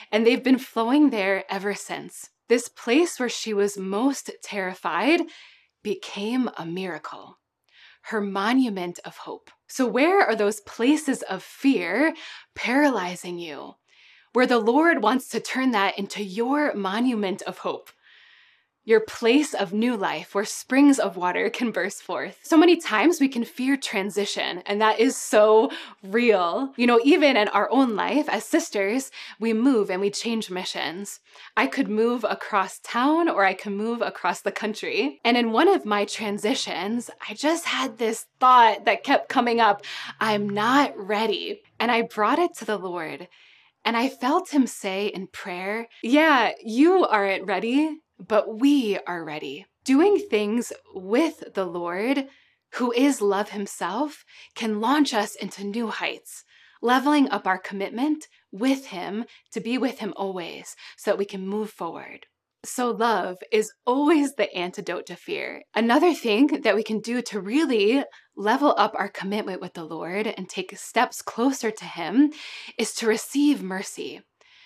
and they've been flowing there ever since. This place where she was most terrified became a miracle, her monument of hope. So where are those places of fear paralyzing you, where the Lord wants to turn that into your monument of hope? Your place of new life where springs of water can burst forth. So many times we can fear transition, and that is so real. Even in our own life as sisters, we move and we change missions. I could move across town or I could move across the country. And in one of my transitions, I just had this thought that kept coming up, I'm not ready. And I brought it to the Lord. And I felt him say in prayer, yeah, you aren't ready, but we are ready. Doing things with the Lord, who is love himself, can launch us into new heights, leveling up our commitment with him to be with him always so that we can move forward. So love is always the antidote to fear. Another thing that we can do to really level up our commitment with the Lord and take steps closer to him is to receive mercy.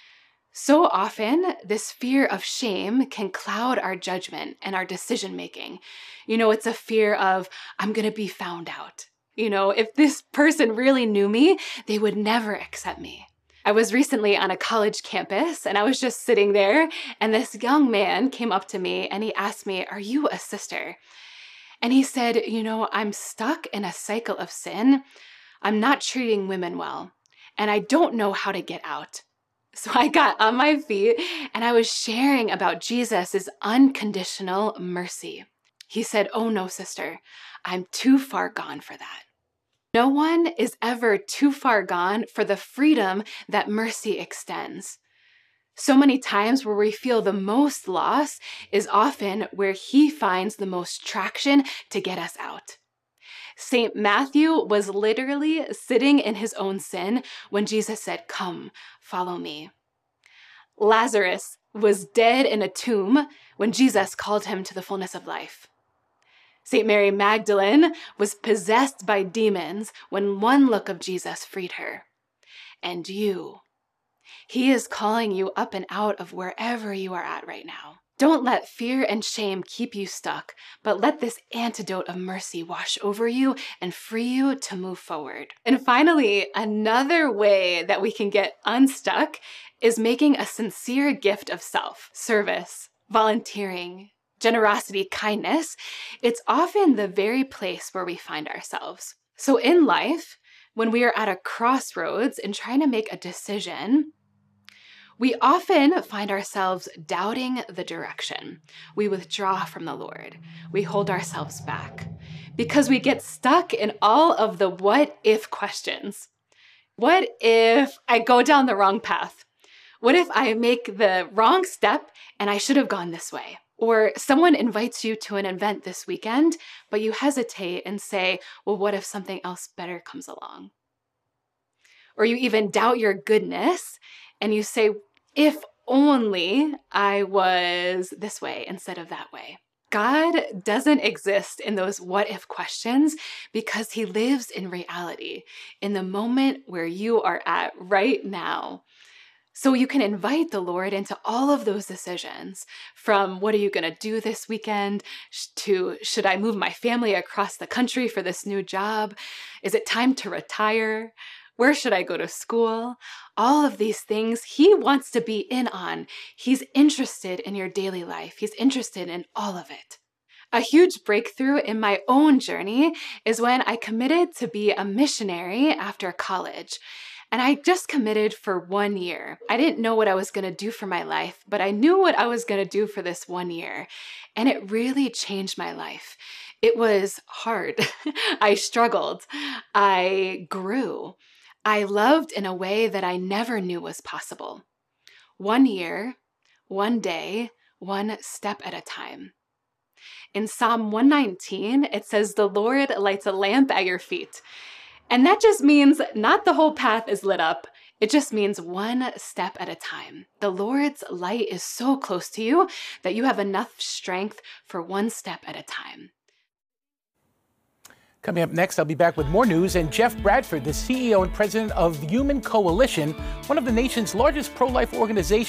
So often, this fear of shame can cloud our judgment and our decision-making. It's a fear of, I'm going to be found out. If this person really knew me, they would never accept me. I was recently on a college campus and I was just sitting there and this young man came up to me and he asked me, are you a sister? And he said, I'm stuck in a cycle of sin. I'm not treating women well and I don't know how to get out. So I got on my feet and I was sharing about Jesus' unconditional mercy. He said, oh no, sister, I'm too far gone for that. No one is ever too far gone for the freedom that mercy extends. So many times where we feel the most loss is often where he finds the most traction to get us out. St. Matthew was literally sitting in his own sin when Jesus said, come, follow me. Lazarus was dead in a tomb when Jesus called him to the fullness of life. St. Mary Magdalene was possessed by demons when one look of Jesus freed her. And you, he is calling you up and out of wherever you are at right now. Don't let fear and shame keep you stuck, but let this antidote of mercy wash over you and free you to move forward. And finally, another way that we can get unstuck is making a sincere gift of self, service, volunteering, generosity, kindness. It's often the very place where we find ourselves. So in life, when we are at a crossroads and trying to make a decision, we often find ourselves doubting the direction. We withdraw from the Lord. We hold ourselves back because we get stuck in all of the what if questions. What if I go down the wrong path? What if I make the wrong step and I should have gone this way? Or someone invites you to an event this weekend, but you hesitate and say, well, what if something else better comes along? Or you even doubt your goodness and you say, if only I was this way instead of that way. God doesn't exist in those what if questions because he lives in reality, in the moment where you are at right now. So you can invite the Lord into all of those decisions, from what are you going to do this weekend to should I move my family across the country for this new job? Is it time to retire? Where should I go to school? All of these things he wants to be in on. He's interested in your daily life. He's interested in all of it. A huge breakthrough in my own journey is when I committed to be a missionary after college. And I just committed for 1 year. I didn't know what I was going to do for my life, but I knew what I was going to do for this 1 year. And it really changed my life. It was hard. I struggled. I grew. I loved in a way that I never knew was possible. 1 year, 1 day, 1 step at a time. In Psalm 119, it says, the Lord lights a lamp at your feet. And that just means not the whole path is lit up. It just means 1 step at a time. The Lord's light is so close to you that you have enough strength for 1 step at a time. Coming up next, I'll be back with more news, and Jeff Bradford, the CEO and president of the Human Coalition, one of the nation's largest pro-life organizations,